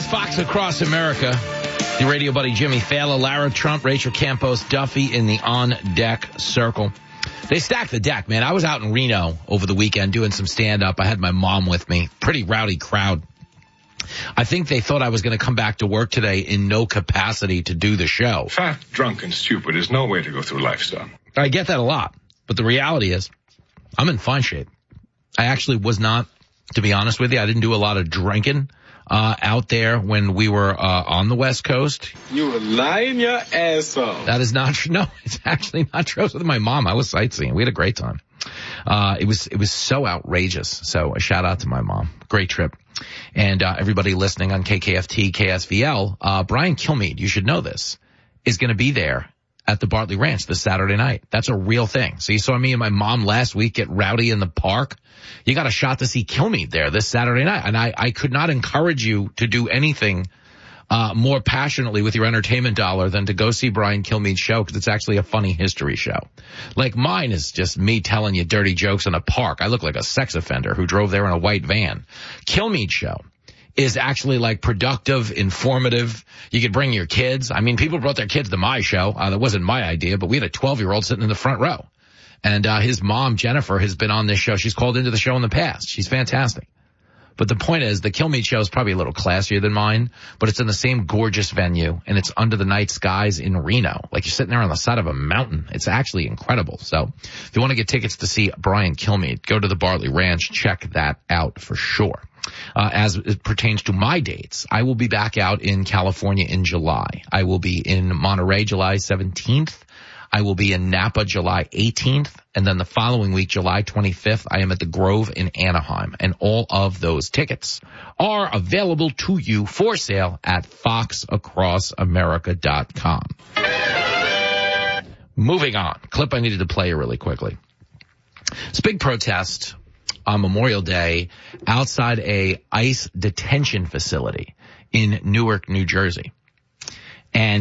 Fox Across America. The radio buddy Jimmy Fallon, Lara Trump, Rachel Campos, Duffy in the on-deck circle. They stacked the deck, man. I was out in Reno over the weekend doing some stand-up. I had my mom with me. Pretty rowdy crowd. I think they thought I was going to come back to work today in no capacity to do the show. Fat, drunk, and stupid is no way to go through life, son. I get that a lot. But the reality is, I'm in fine shape. I actually was not, to be honest with you, I didn't do a lot of drinking out there when we were on the West Coast. You were lying your ass off. That is not true. No, it's actually not true. I was with my mom. I was sightseeing. We had a great time. It was so outrageous. So a shout out to my mom. Great trip. And everybody listening on KKFT, KSVL, Brian Kilmeade, you should know this, is going to be there at the Bartley Ranch this Saturday night. That's a real thing. So you saw me and my mom last week get rowdy in the park. You got a shot to see Kilmeade there this Saturday night. And I could not encourage you to do anything more passionately with your entertainment dollar than to go see Brian Kilmeade's show, because it's actually a funny history show. Like mine is just me telling you dirty jokes in a park. I look like a sex offender who drove there in a white van. Kilmeade's show is actually like productive, informative. You could bring your kids. I mean, people brought their kids to my show. That wasn't my idea, but we had a 12-year-old sitting in the front row. And his mom, Jennifer, has been on this show. She's called into the show in the past. She's fantastic. But the point is, the Kilmeade show is probably a little classier than mine, but it's in the same gorgeous venue, and it's under the night skies in Reno. Like you're sitting there on the side of a mountain. It's actually incredible. So if you want to get tickets to see Brian Kilmeade, go to the Bartley Ranch. Check that out for sure. As it pertains to my dates, I will be back out in California in July. I will be in Monterey July 17th. I will be in Napa July 18th. And then the following week, July 25th, I am at the Grove in Anaheim. And all of those tickets are available to you for sale at foxacrossamerica.com. Moving on. Clip I needed to play you really quickly. It's a big protest on Memorial Day outside a ICE detention facility in Newark, New Jersey. And